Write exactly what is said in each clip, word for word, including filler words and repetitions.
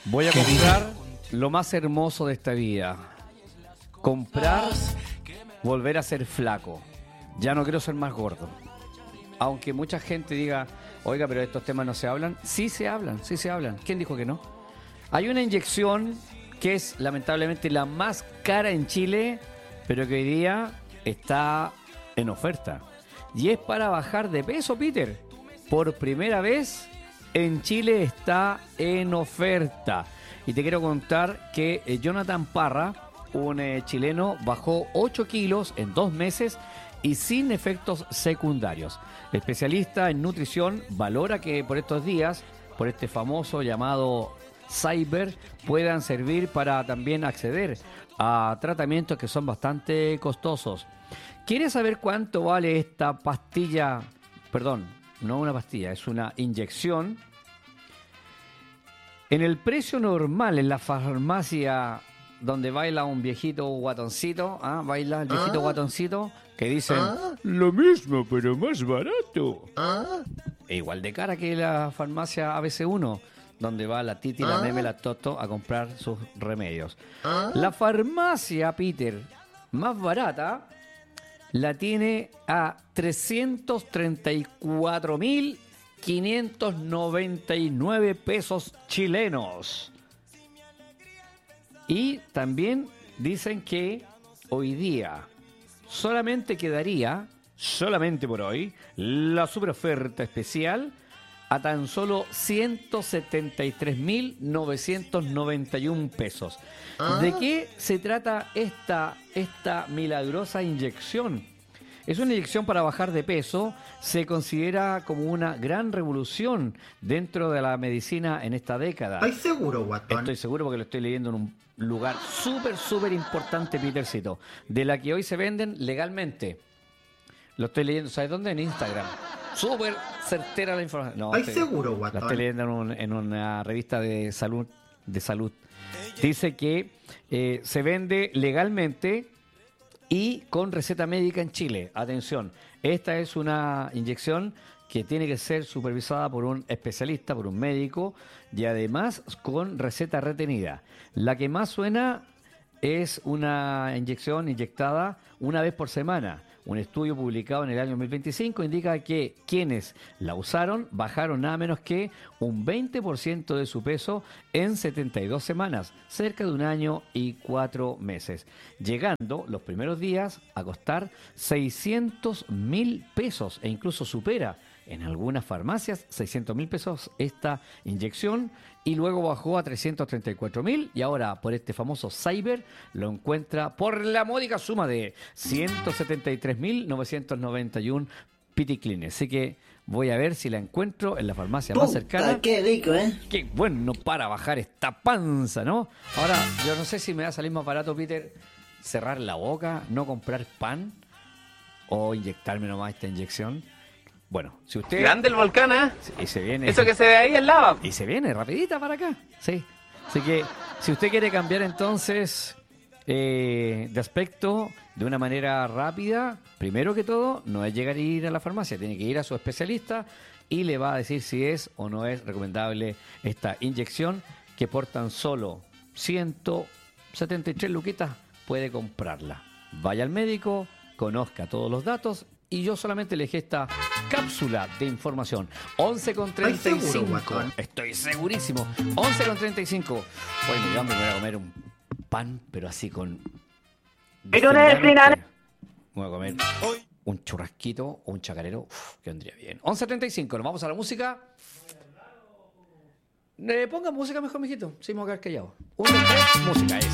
Voy a comprar lo más hermoso de esta vida. Comprar, volver a ser flaco. Ya no quiero ser más gordo. Aunque mucha gente diga, oiga, pero estos temas no se hablan. Sí se hablan, sí se hablan. ¿Quién dijo que no? Hay una inyección que es lamentablemente la más cara en Chile, pero que hoy día está en oferta. Y es para bajar de peso, Peter. Por primera vez en Chile está en oferta. Y te quiero contar que eh, Jonathan Parra, un eh, chileno, bajó ocho kilos en dos meses y sin efectos secundarios. El especialista en nutrición valora que por estos días, por este famoso llamado Cyber, puedan servir para también acceder a tratamientos que son bastante costosos. ¿Quieres saber cuánto vale esta pastilla? Perdón, no una pastilla, es una inyección. En el precio normal, en la farmacia donde baila un viejito guatoncito, ¿ah? Baila el viejito ¿Ah? guatoncito, que dicen, ¿Ah? lo mismo, pero más barato. ¿Ah? E igual de cara que la farmacia A B C uno, donde va la Titi, la ¿Ah? Meme, la Toto a comprar sus remedios. ¿Ah? La farmacia, Peter, más barata, la tiene a trescientos treinta y cuatro mil quinientos noventa y nueve pesos chilenos. Y también dicen que hoy día solamente quedaría, solamente por hoy, la super oferta especial a tan solo ciento setenta y tres mil novecientos noventa y uno pesos. ¿Ah? ¿De qué se trata esta, esta milagrosa inyección? Es una inyección para bajar de peso, se considera como una gran revolución dentro de la medicina en esta década. ¿Estás seguro, guatón? Estoy seguro porque lo estoy leyendo en un lugar súper, súper importante, Petercito, de la que hoy se venden legalmente. Lo estoy leyendo, ¿sabes dónde? En Instagram. Súper certera la información. No, ¿Estás estoy- seguro, La guatón? estoy leyendo en, un- en una revista de salud. De salud. Dice que eh, se vende legalmente y con receta médica en Chile. Atención, esta es una inyección que tiene que ser supervisada por un especialista, por un médico, y además con receta retenida. La que más suena es una inyección inyectada una vez por semana. Un estudio publicado en el año dos mil veinticinco indica que quienes la usaron bajaron nada menos que un veinte por ciento de su peso en setenta y dos semanas, cerca de un año y cuatro meses, llegando los primeros días a costar seiscientos mil pesos e incluso supera en algunas farmacias seiscientos mil pesos esta inyección, y luego bajó a trescientos treinta y cuatro mil y ahora por este famoso Cyber lo encuentra por la módica suma de ciento setenta y tres mil novecientos noventa y uno Piticlin. Así que voy a ver si la encuentro en la farmacia más cercana. Puta, qué rico, ¿eh? Qué bueno para bajar esta panza, ¿no? Ahora, yo no sé si me va a salir más barato, Peter, cerrar la boca, no comprar pan o inyectarme nomás esta inyección. Bueno, si usted... Grande el volcán, ¿eh? Y se viene... Eso que se ve ahí es lava. Y se viene rapidita para acá, sí. Así que si usted quiere cambiar entonces eh, de aspecto de una manera rápida, primero que todo, no es llegar a ir a la farmacia, tiene que ir a su especialista y le va a decir si es o no es recomendable esta inyección, que por tan solo ciento setenta y tres luquitas puede comprarla. Vaya al médico, conozca todos los datos. Y yo solamente le dejé esta cápsula de información. once con treinta y ¿Estás seguro, cinco. guatón? Estoy segurísimo. once con treinta y cinco. Hoy me llamo y me voy a comer un pan, pero así con... Pero no es final. Me voy a comer un churrasquito o un chacarero. Uf, que vendría bien. once treinta y cinco. Nos vamos a la música. Eh, ponga música mejor, mijito. Sí, me voy a quedar callado. uno, dos, tres. Música es.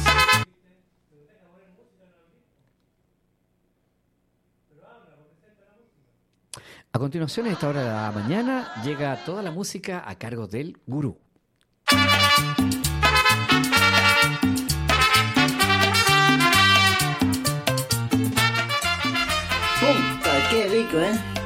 A continuación, a esta hora de la mañana, llega toda la música a cargo del Gurú. Puta, qué rico, ¿eh?